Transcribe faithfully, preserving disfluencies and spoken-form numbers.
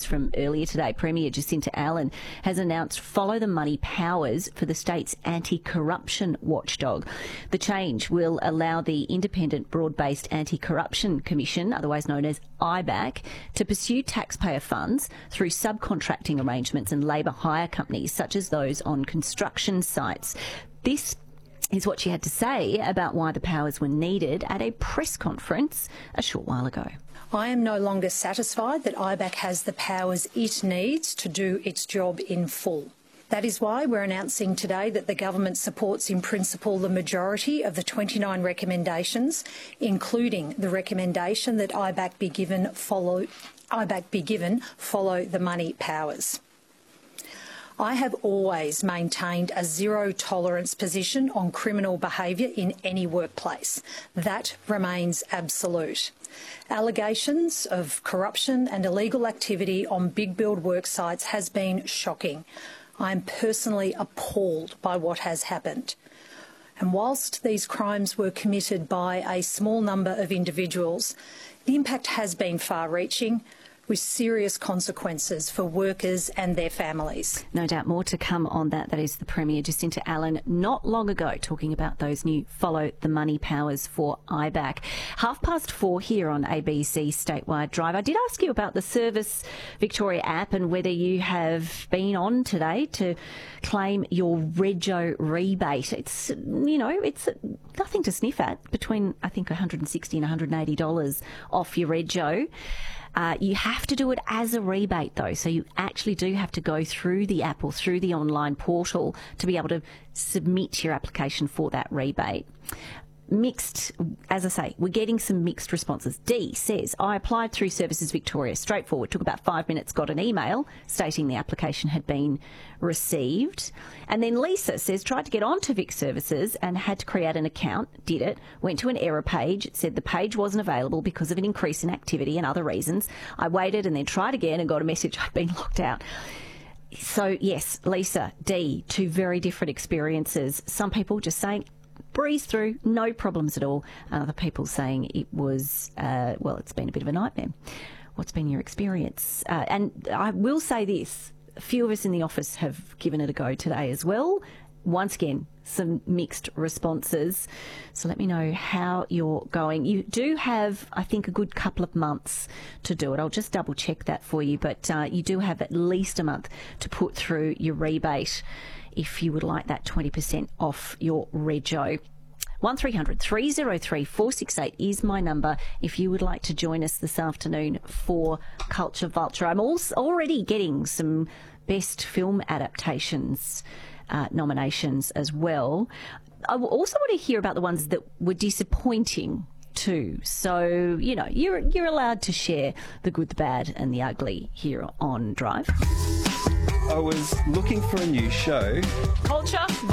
from earlier today. Premier Jacinta Allen has announced follow the money powers for the state's anti-corruption watchdog. The change will allow the Independent Broad-Based Anti-Corruption Commission, otherwise known as I B A C, to pursue taxpayer funds through subcontracting arrangements and labour hire companies such as those on construction sites. This is what she had to say about why the powers were needed at a press conference a short while ago. I am no longer satisfied that I B A C has the powers it needs to do its job in full. That is why we're announcing today that the government supports in principle the majority of the twenty-nine recommendations, including the recommendation that I B A C be given follow, I B A C be given follow the money powers. I have always maintained a zero tolerance position on criminal behaviour in any workplace. That remains absolute. Allegations of corruption and illegal activity on big build work sites has been shocking. I am personally appalled by what has happened. And whilst these crimes were committed by a small number of individuals, the impact has been far-reaching, with serious consequences for workers and their families. No doubt more to come on that. That is the Premier Jacinta Allen not long ago talking about those new follow the money powers for I B A C. Half past four here on A B C Statewide Drive. I did ask you about the Service Victoria app and whether you have been on today to claim your Rego rebate. It's, you know, it's nothing to sniff at, between I think one hundred sixty dollars and one hundred eighty dollars off your Rego. Uh, you have to do it as a rebate, though, so you actually do have to go through the app or through the online portal to be able to submit your application for that rebate. Mixed, as I say, we're getting some mixed responses. Dee says, I applied through Services Victoria. Straightforward. Took about five minutes, got an email stating the application had been received. And then Lisa says, tried to get onto Vic Services and had to create an account. Did it. Went to an error page. It said the page wasn't available because of an increase in activity and other reasons. I waited and then tried again and got a message I'd been locked out. So, yes, Lisa, Dee, two very different experiences. Some people just saying, breeze through, no problems at all. And other people saying it was, uh, well, it's been a bit of a nightmare. What's been your experience? Uh, and I will say this, a few of us in the office have given it a go today as well. Once again, some mixed responses. So let me know how you're going. You do have, I think, a good couple of months to do it. I'll just double check that for you. But uh, you do have at least a month to put through your rebate if you would like that twenty percent off your Rego. one three hundred three oh three four six eight is my number if you would like to join us this afternoon for Culture Vulture. I'm also already getting some best film adaptations uh, nominations as well. I also want to hear about the ones that were disappointing too. So, you know, you're you're allowed to share the good, the bad and the ugly here on Drive. I was looking for a new show. Culture